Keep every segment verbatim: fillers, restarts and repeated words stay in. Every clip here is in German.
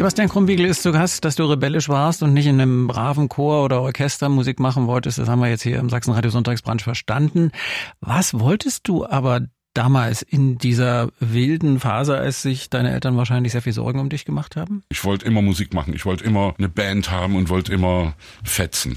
Sebastian Krumbiegel ist zu Gast, dass du rebellisch warst und nicht in einem braven Chor oder Orchester Musik machen wolltest. Das haben wir jetzt hier im Sachsenradio Sonntagsbrunch verstanden. Was wolltest du aber damals in dieser wilden Phase, als sich deine Eltern wahrscheinlich sehr viel Sorgen um dich gemacht haben? Ich wollte immer Musik machen. Ich wollte immer eine Band haben und wollte immer fetzen.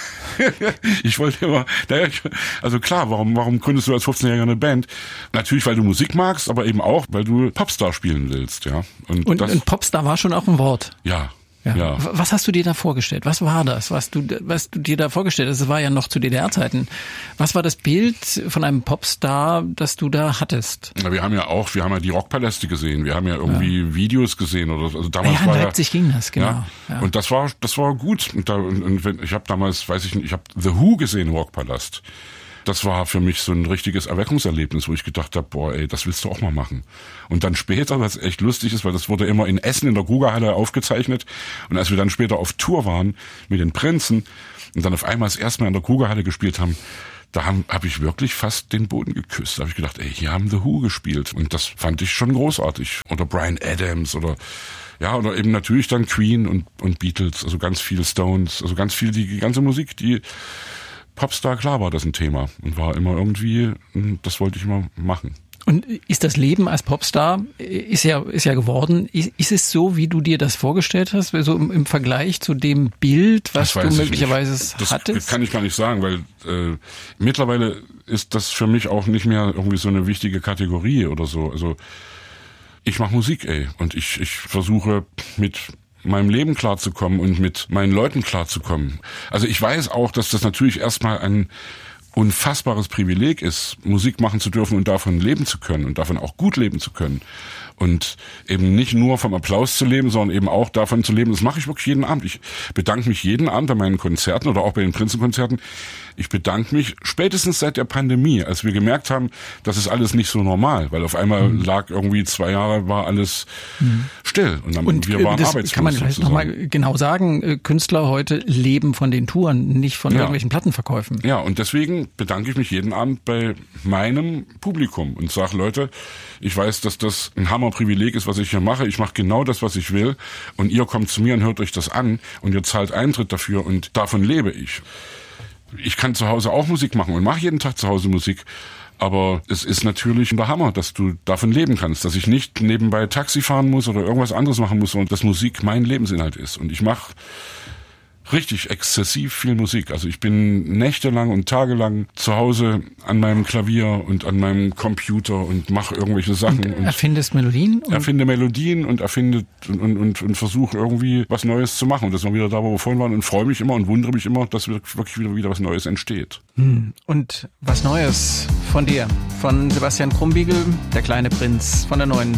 Ich wollte immer, also klar, warum, warum gründest du als fünfzehnjähriger eine Band? Natürlich, weil du Musik magst, aber eben auch, weil du Popstar spielen willst, ja. Und, und, das, und Popstar war schon auch ein Wort. Ja. Ja. Ja. Was hast du dir da vorgestellt? Was war das, was du, was du dir da vorgestellt hast? Das war ja noch zu D D R-Zeiten. Was war das Bild von einem Popstar, das du da hattest? Na, wir haben ja auch, wir haben ja die Rockpaläste gesehen. Wir haben ja irgendwie ja. Videos gesehen oder also damals ja, in war Leipzig ja, ging das, genau. Ja. Ja. Und das war, das war gut. Und, da, und, und ich habe damals, weiß ich nicht, ich habe The Who gesehen im Rockpalast. Das war für mich so ein richtiges Erweckungserlebnis, wo ich gedacht habe, boah, ey, das willst du auch mal machen. Und dann später, was echt lustig ist, weil das wurde immer in Essen in der Grugahalle aufgezeichnet. Und als wir dann später auf Tour waren mit den Prinzen und dann auf einmal das erste Mal in der Grugahalle gespielt haben, da habe hab ich wirklich fast den Boden geküsst. Da habe ich gedacht, ey, hier haben The Who gespielt. Und das fand ich schon großartig. Oder Bryan Adams oder ja, oder eben natürlich dann Queen und, und Beatles, also ganz viele Stones, also ganz viel, die ganze Musik, die Popstar, klar war das ein Thema und war immer irgendwie, das wollte ich immer machen. Und ist das Leben als Popstar, ist ja, ist ja geworden, ist, ist es so, wie du dir das vorgestellt hast, so im, im Vergleich zu dem Bild, was du möglicherweise das hattest? Das kann ich gar nicht sagen, weil äh, mittlerweile ist das für mich auch nicht mehr irgendwie so eine wichtige Kategorie oder so. Also ich mache Musik, ey, und ich, ich versuche mit meinem Leben klarzukommen und mit meinen Leuten klarzukommen. Also ich weiß auch, dass das natürlich erstmal ein unfassbares Privileg ist, Musik machen zu dürfen und davon leben zu können und davon auch gut leben zu können. Und eben nicht nur vom Applaus zu leben, sondern eben auch davon zu leben. Das mache ich wirklich jeden Abend. Ich bedanke mich jeden Abend bei meinen Konzerten oder auch bei den Prinzenkonzerten. Ich bedanke mich spätestens seit der Pandemie, als wir gemerkt haben, das ist alles nicht so normal, weil auf einmal mhm. lag irgendwie zwei Jahre, war alles mhm. still und, dann, und wir waren das arbeitslos. Kann man vielleicht nochmal genau sagen, Künstler heute leben von den Touren, nicht von ja. irgendwelchen Plattenverkäufen. Ja, und deswegen bedanke ich mich jeden Abend bei meinem Publikum und sage, Leute, ich weiß, dass das ein Hammerprivileg ist, was ich hier mache. Ich mache genau das, was ich will und ihr kommt zu mir und hört euch das an und ihr zahlt Eintritt dafür und davon lebe ich. Ich kann zu Hause auch Musik machen und mache jeden Tag zu Hause Musik. Aber es ist natürlich der Hammer, dass du davon leben kannst, dass ich nicht nebenbei Taxi fahren muss oder irgendwas anderes machen muss, sondern dass Musik mein Lebensinhalt ist. Und ich mache richtig exzessiv viel Musik. Also ich bin nächtelang und tagelang zu Hause an meinem Klavier und an meinem Computer und mache irgendwelche Sachen. Und erfindest Melodien? Und erfinde Melodien und erfinde und, und, und, und versuche irgendwie was Neues zu machen. Und das ist mal wieder da, wo wir vorhin waren und freue mich immer und wundere mich immer, dass wirklich wieder, wieder was Neues entsteht. Hm. Und was Neues von dir, von Sebastian Krumbiegel, der kleine Prinz, von der neuen